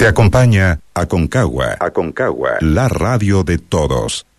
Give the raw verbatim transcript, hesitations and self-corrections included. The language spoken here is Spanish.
Te acompaña Aconcagua. Aconcagua, la radio de todos.